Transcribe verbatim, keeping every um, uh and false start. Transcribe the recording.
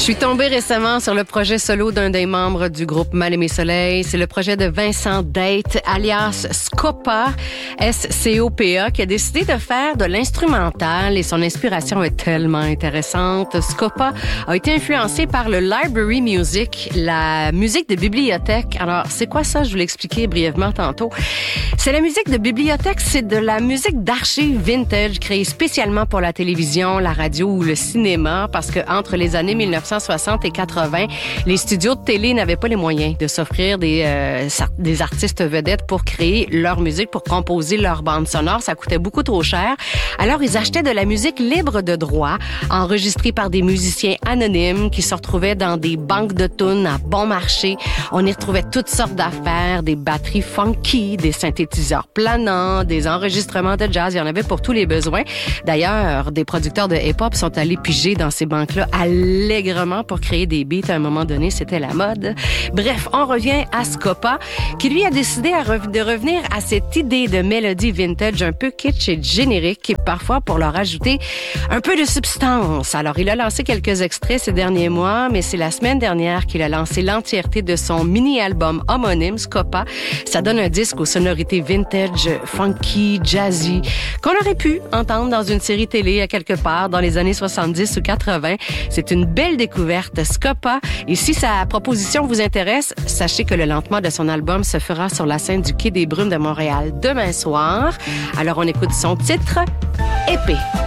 suis tombée récemment sur le projet solo d'un des membres du groupe Mal-Aimé Soleil. C'est le projet de Vincent Date, alias Scopa, S C O P A, qui a décidé de faire de l'instrumental et son inspiration est tellement intéressante. Scopa a été influencé par le library music, la musique de bibliothèque. Alors, c'est quoi ça? Je vous l'expliquais brièvement tantôt. C'est la musique de bibliothèque, c'est de la musique d'archives vintage créée spécialement pour la télévision, la radio ou le cinéma, parce que entre les années mille neuf cent soixante et quatre-vingts, les studios de télé n'avaient pas les moyens de s'offrir des, euh, des artistes vedettes pour créer leur musique, pour composer leur bande sonore. Ça coûtait beaucoup trop cher. Alors, ils achetaient de la musique libre de droit, enregistrée par des musiciens anonymes qui se retrouvaient dans des banques de tunes à bon marché. On y retrouvait toutes sortes d'affaires, des batteries funky, des synthétiseurs planants, des enregistrements de jazz. Il y en avait pour tous les besoins. D'ailleurs, des producteurs de hip-hop sont allés piger dans ces banques-là allègrement pour créer des beats. À un moment donné, c'était la mode. Bref, on revient à Scopa, qui lui a décidé à re- de revenir à cette idée de mélodie vintage un peu kitsch et générique, et parfois pour leur ajouter un peu de substance. Alors, il a lancé quelques extraits ces derniers mois, mais c'est la semaine dernière qu'il a lancé l'entièreté de son mini-album homonyme, Scopa. Ça donne un disque aux sonorités vintage, funky, jazzy, qu'on aurait pu entendre dans une série télé à quelque part dans les années soixante-dix ou quatre-vingts. C'est une belle découverte, Scopa. Et si sa proposition vous intéresse, sachez que le lancement de son album se fera sur la scène du Quai des Brumes de Montréal demain soir. Alors on écoute son titre, Épée.